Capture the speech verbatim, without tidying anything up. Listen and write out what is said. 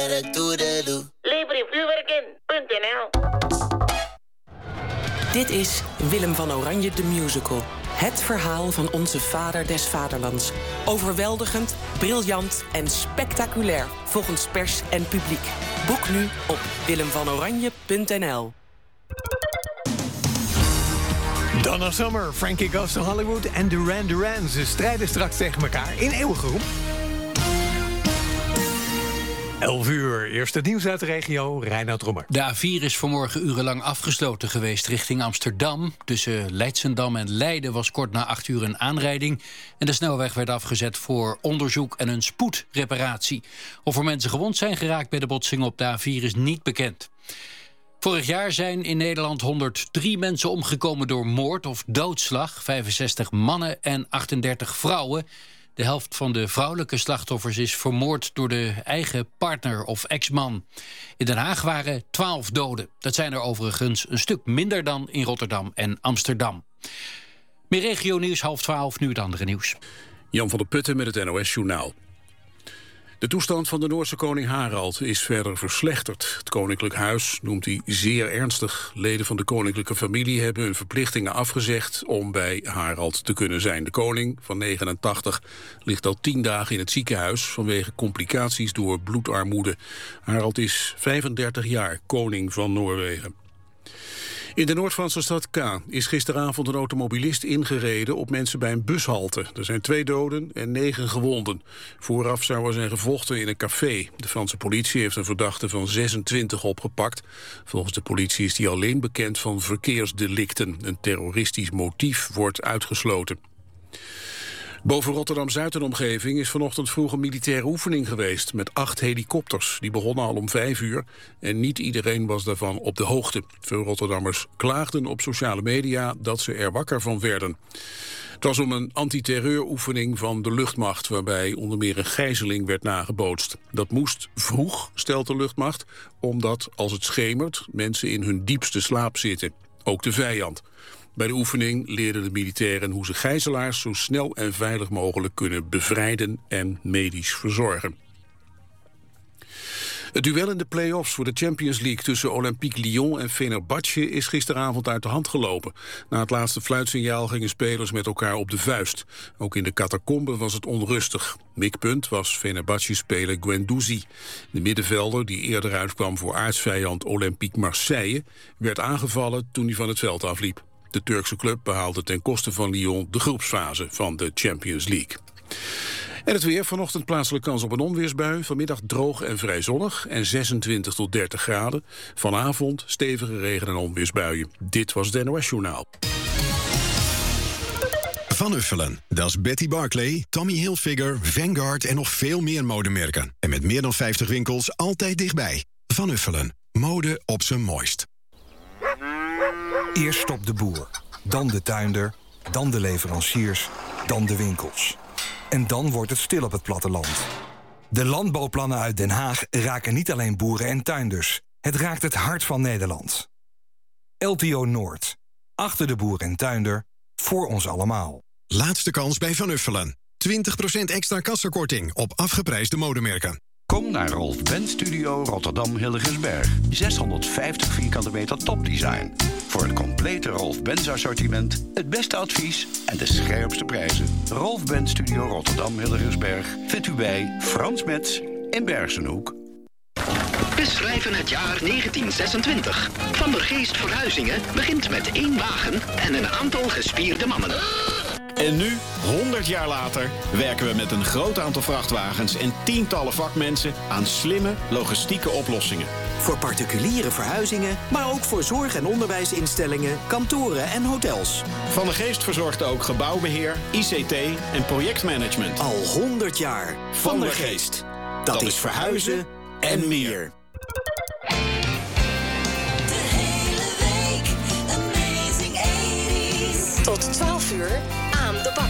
werk toedeloe. Lever je vuurwerk in punt n l. Dit is Willem van Oranje de Musical. Het verhaal van onze vader des vaderlands. Overweldigend, briljant en spectaculair volgens pers en publiek. Boek nu op willem van oranje punt n l. Donna Summer, Frankie Goes to Hollywood en Duran Duran. Ze strijden straks tegen elkaar in eeuwige roem. elf uur, eerst het nieuws uit de regio, Reinoud Roemer. De A vier is vanmorgen urenlang afgesloten geweest richting Amsterdam. Tussen Leidsendam en Leiden was kort na acht uur een aanrijding. En de snelweg werd afgezet voor onderzoek en een spoedreparatie. Of er mensen gewond zijn geraakt bij de botsing op de A vier is niet bekend. Vorig jaar zijn in Nederland honderddrie mensen omgekomen door moord of doodslag. vijfenzestig mannen en achtendertig vrouwen. De helft van de vrouwelijke slachtoffers is vermoord door de eigen partner of ex-man. In Den Haag waren twaalf doden. Dat zijn er overigens een stuk minder dan in Rotterdam en Amsterdam. Meer regionieuws, half twaalf, nu het andere nieuws. Jan van der Putten met het N O S-journaal. De toestand van de Noorse koning Harald is verder verslechterd. Het koninklijk huis noemt hij zeer ernstig. Leden van de koninklijke familie hebben hun verplichtingen afgezegd om bij Harald te kunnen zijn. De koning van negenentachtig ligt al tien dagen in het ziekenhuis vanwege complicaties door bloedarmoede. Harald is vijfendertig jaar koning van Noorwegen. In de Noord-Franse stad Caen is gisteravond een automobilist ingereden op mensen bij een bushalte. Er zijn twee doden en negen gewonden. Vooraf zou er zijn gevochten in een café. De Franse politie heeft een verdachte van zesentwintig opgepakt. Volgens de politie is hij alleen bekend van verkeersdelicten. Een terroristisch motief wordt uitgesloten. Boven Rotterdam-Zuid en omgeving is vanochtend vroeg een militaire oefening geweest met acht helikopters. Die begonnen al om vijf uur en niet iedereen was daarvan op de hoogte. Veel Rotterdammers klaagden op sociale media dat ze er wakker van werden. Het was om een antiterreuroefening van de luchtmacht waarbij onder meer een gijzeling werd nagebootst. Dat moest vroeg, stelt de luchtmacht, omdat als het schemert mensen in hun diepste slaap zitten. Ook de vijand. Bij de oefening leerden de militairen hoe ze gijzelaars zo snel en veilig mogelijk kunnen bevrijden en medisch verzorgen. Het duel in de play-offs voor de Champions League tussen Olympique Lyon en Fenerbahce is gisteravond uit de hand gelopen. Na het laatste fluitsignaal gingen spelers met elkaar op de vuist. Ook in de catacomben was het onrustig. Mikpunt was Fenerbahce-speler Guendouzi. De middenvelder, die eerder uitkwam voor aartsvijand Olympique Marseille, werd aangevallen toen hij van het veld afliep. De Turkse club behaalde ten koste van Lyon de groepsfase van de Champions League. En het weer, vanochtend plaatselijke kans op een onweersbui. Vanmiddag droog en vrij zonnig en zesentwintig tot dertig graden. Vanavond stevige regen- en onweersbuien. Dit was het N O S-journaal. Van Uffelen, dat is Betty Barclay, Tommy Hilfiger, Vanguard en nog veel meer modemerken. En met meer dan vijftig winkels altijd dichtbij. Van Uffelen, mode op zijn mooist. Eerst stopt de boer, dan de tuinder, dan de leveranciers, dan de winkels. En dan wordt het stil op het platteland. De landbouwplannen uit Den Haag raken niet alleen boeren en tuinders. Het raakt het hart van Nederland. L T O Noord. Achter de boer en tuinder. Voor ons allemaal. Laatste kans bij Van Uffelen. twintig procent extra kassakorting op afgeprijsde modemerken. Kom naar Rolf Benz Studio Rotterdam Hillegersberg. zeshonderdvijftig vierkante meter topdesign. Voor het complete Rolf Benz assortiment, het beste advies en de scherpste prijzen. Rolf Benz Studio Rotterdam Hillegersberg vindt u bij Frans Metz in Bergenhoek. We schrijven het jaar negentien zesentwintig. Van der Geest Verhuizingen begint met één wagen en een aantal gespierde mannen. En nu, honderd jaar later, werken we met een groot aantal vrachtwagens en tientallen vakmensen aan slimme logistieke oplossingen. Voor particuliere verhuizingen, maar ook voor zorg- en onderwijsinstellingen, kantoren en hotels. Van der Geest verzorgt ook gebouwbeheer, I C T en projectmanagement. Al honderd jaar. Van der Geest. Dat, Dat is verhuizen en meer. De hele week, Amazing tachtiger. Tot twaalf uur aan de bak.